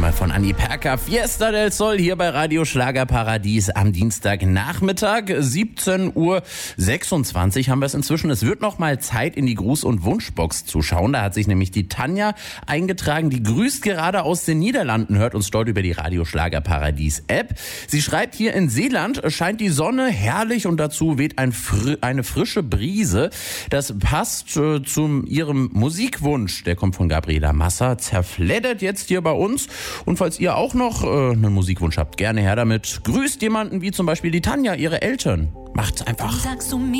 einmal von Anni Perka. Fiesta del Sol hier bei Radio Schlagerparadies am Dienstagnachmittag. 17:26 Uhr haben wir es inzwischen. Es wird noch mal Zeit, in die Gruß- und Wunschbox zu schauen. Da hat sich nämlich die Tanja eingetragen. Die grüßt gerade aus den Niederlanden, hört uns dort über die Radio Schlagerparadies App. Sie schreibt, hier in Seeland scheint die Sonne herrlich und dazu weht eine frische Brise. Das passt zu ihrem Musikwunsch. Der kommt von Gabriela Massa. Zerfleddert jetzt hier bei uns. Und falls ihr auch noch einen Musikwunsch habt, gerne her damit. Grüßt jemanden wie zum Beispiel die Tanja, ihre Eltern. Macht's einfach.